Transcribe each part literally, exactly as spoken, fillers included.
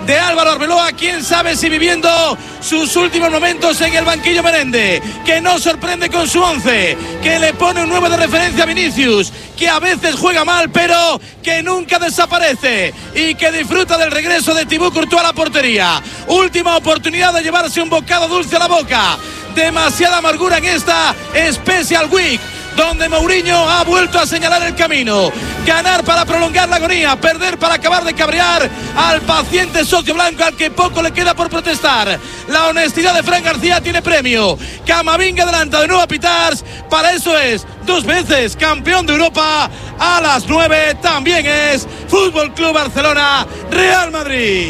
de Álvaro Arbeloa, quién sabe si viviendo sus últimos momentos en el banquillo merengue, que no sorprende con su once, que le pone un nueve de referencia a Vinicius, que a veces juega mal pero que nunca desaparece y que disfruta del regreso de Thibaut Courtois a la portería. Última oportunidad de llevarse un bocado dulce a la boca. Demasiada amargura en esta Special Week, donde Mourinho ha vuelto a señalar el camino. Ganar para prolongar la agonía, perder para acabar de cabrear al paciente socio blanco al que poco le queda por protestar. La honestidad de Fran García tiene premio. Camavinga adelanta de nuevo a Pitars. Para eso es dos veces campeón de Europa. A las nueve también es Fútbol Club Barcelona Real Madrid.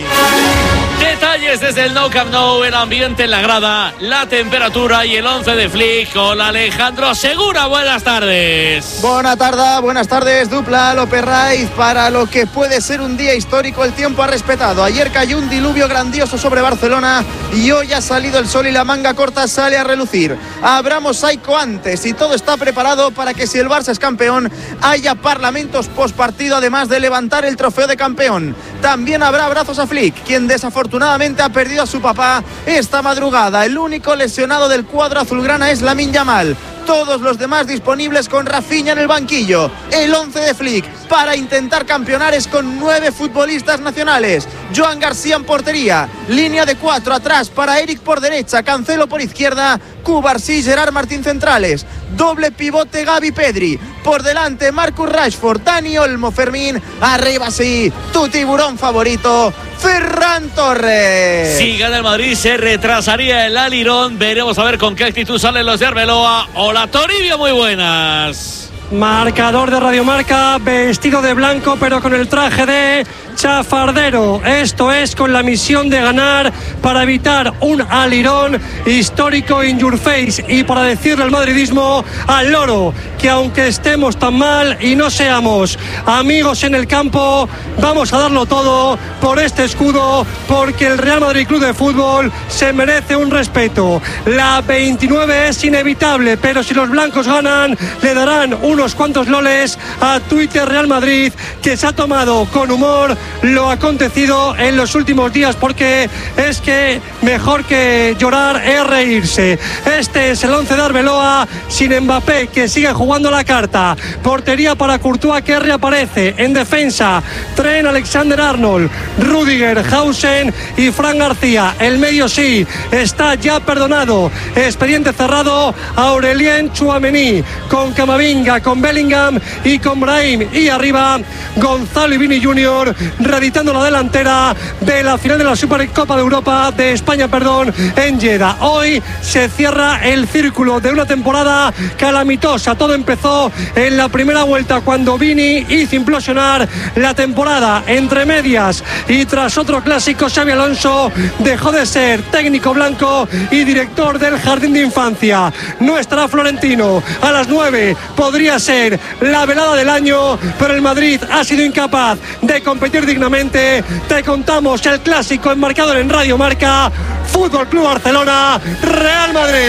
Detalles desde el Nou Camp Nou, el ambiente en la grada, la temperatura y el once de Flick con Alejandro Segura. Buenas tardes. Buenas tardes, buenas tardes, dupla López Raiz. Para lo que puede ser un día histórico, el tiempo ha respetado. Ayer cayó un diluvio grandioso sobre Barcelona y hoy ha salido el sol y la manga corta sale a relucir. Habrá mosaico antes y todo está preparado para que, si el Barça es campeón, haya parlamentos postpartido, además de levantar el trofeo de campeón. También habrá abrazos a Flick, quien desafortunadamente ha perdido a su papá esta madrugada. El único lesionado del cuadro azulgrana es Lamine Yamal. Todos los demás disponibles, con Rafinha en el banquillo. El once de Flick para intentar campeonar es con nueve futbolistas nacionales. Joan García en portería, línea de cuatro atrás para Eric por derecha, Cancelo por izquierda, Cubarsí, Gerard Martín centrales, doble pivote Gavi Pedri, por delante Marcus Rashford, Dani Olmo, Fermín, arriba sí, tu tiburón favorito, Ferran Torres. Si gana el Madrid se retrasaría el alirón. Veremos a ver con qué actitud salen los de Arbeloa. Hola Toribio, muy buenas. Marcador de Radio Marca, vestido de blanco pero con el traje de chafardero. Esto es con la misión de ganar para evitar un alirón histórico in your face y para decirle al madridismo, al loro, que aunque estemos tan mal y no seamos amigos en el campo, vamos a darlo todo por este escudo, porque el Real Madrid Club de Fútbol se merece un respeto. La veintinueve es inevitable, pero si los blancos ganan, le darán unos cuantos loles a Twitter Real Madrid, que se ha tomado con humor lo acontecido en los últimos días, porque es que mejor que llorar es reírse. Este es el once de Arbeloa, sin Mbappé, que sigue jugando la carta. Portería para Courtois, que reaparece. En defensa, Trent Alexander-Arnold, Rüdiger, Hausen y Fran García. El medio sí, está ya perdonado. Expediente cerrado a Aurelien Tchouaméni, con Camavinga, con Bellingham y con Brahim. Y arriba, Gonzalo y Vini junior, reeditando la delantera de la final de la Supercopa de Europa de España, perdón, en Jeddah. Hoy se cierra el círculo de una temporada calamitosa. Todo empezó en la primera vuelta, cuando Vini hizo implosionar la temporada. Entre medias y tras otro clásico, Xabi Alonso dejó de ser técnico blanco y director del jardín de infancia. No estará Florentino. A las nueve podría ser la velada del año, pero el Madrid ha sido incapaz de competir dignamente. Te contamos el clásico enmarcador en Radio Marca. Fútbol Club Barcelona Real Madrid.